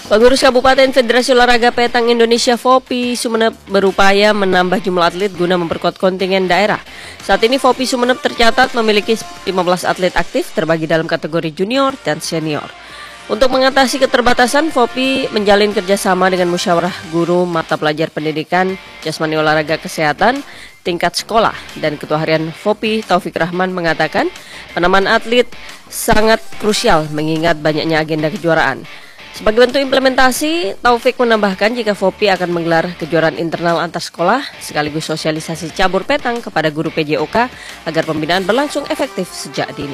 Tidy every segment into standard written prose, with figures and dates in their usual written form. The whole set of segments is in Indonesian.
Pengurus Kabupaten Federasi Olahraga Petang Indonesia FOPI Sumeneb berupaya menambah jumlah atlet guna memperkuat kontingen daerah. Saat ini FOPI Sumeneb tercatat memiliki 15 atlet aktif terbagi dalam kategori junior dan senior. Untuk mengatasi keterbatasan, FOPI menjalin kerjasama dengan musyawarah guru mata pelajar pendidikan, jasmani olahraga kesehatan, tingkat sekolah, dan Ketua Harian FOPI Taufik Rahman mengatakan penambahan atlet sangat krusial mengingat banyaknya agenda kejuaraan. Sebagai bentuk implementasi, Taufik menambahkan jika FOPI akan menggelar kejuaraan internal antar sekolah sekaligus sosialisasi cabur petang kepada guru PJOK agar pembinaan berlangsung efektif sejak dini.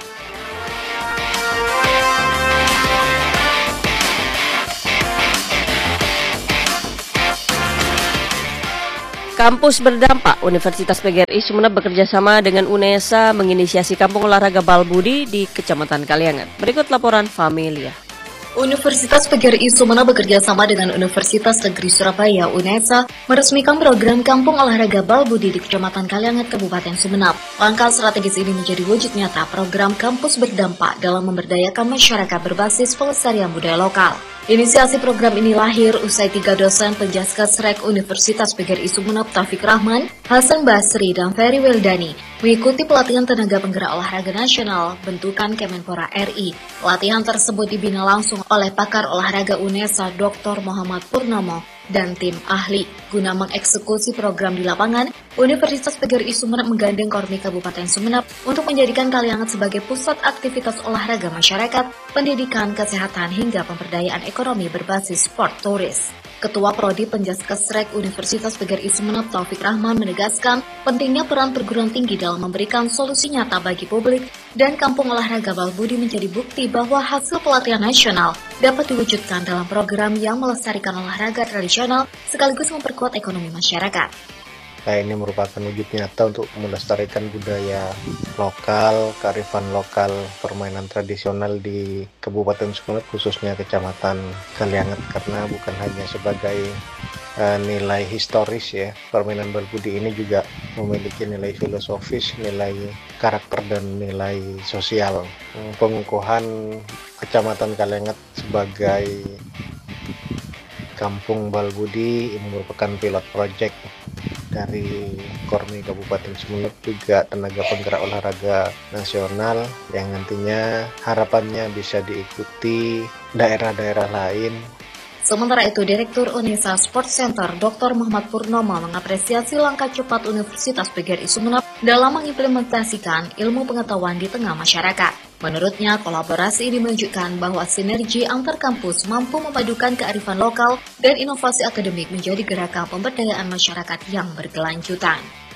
Kampus berdampak Universitas PGRI Sumeneb bekerjasama dengan UNESA menginisiasi Kampung Olahraga Balbudi di Kecamatan Kalianget. Berikut laporan Familia. Universitas PGRI Sumeneb bekerjasama dengan Universitas Negeri Surabaya (UNESA) meresmikan program Kampung Olahraga Balbudi di Kecamatan Kalianget, Kabupaten Sumeneb. Langkah strategis ini menjadi wujud nyata program kampus berdampak dalam memberdayakan masyarakat berbasis pelestarian budaya lokal. Inisiasi program ini lahir usai 3 dosen Penjaskesrek Universitas PGRI Sumeneb Taufik Rahman, Hasan Basri, dan Ferry Weldani mengikuti pelatihan tenaga penggerak olahraga nasional bentukan Kemenpora RI. Pelatihan tersebut dibina langsung oleh pakar olahraga UNESA Dr. Muhammad Purnomo dan tim ahli. Guna mengeksekusi program di lapangan, Universitas PGRI Sumeneb menggandeng Kormi Kabupaten Sumeneb untuk menjadikan Kalianget sebagai pusat aktivitas olahraga masyarakat, pendidikan, kesehatan, hingga pemberdayaan ekonomi berbasis sport turis. Ketua Prodi Penjaskesrek Universitas PGRI Sumeneb Taufik Rahman menegaskan pentingnya peran perguruan tinggi dalam memberikan solusi nyata bagi publik dan Kampung Olahraga Balbudi menjadi bukti bahwa hasil pelatihan nasional dapat diwujudkan dalam program yang melestarikan olahraga tradisional sekaligus memperkuat ekonomi masyarakat. Nah, ini merupakan wujud nyata untuk melestarikan budaya lokal, kearifan lokal, permainan tradisional di Kabupaten Sumeneb, khususnya Kecamatan Kalianget, karena bukan hanya sebagai nilai historis ya, permainan Balbudi ini juga memiliki nilai filosofis, nilai karakter, dan nilai sosial. Pengukuhan Kecamatan Kalianget sebagai Kampung Balbudi ini merupakan pilot project dari Kormi Kabupaten Sumeneb, juga tenaga penggerak olahraga nasional yang nantinya harapannya bisa diikuti daerah-daerah lain. Sementara itu, Direktur UNESA Sport Center Dr. Muhammad Purnomo mengapresiasi langkah cepat Universitas PGRI Sumeneb dalam mengimplementasikan ilmu pengetahuan di tengah masyarakat. Menurutnya, kolaborasi ini menunjukkan bahwa sinergi antar kampus mampu memadukan kearifan lokal dan inovasi akademik menjadi gerakan pemberdayaan masyarakat yang berkelanjutan.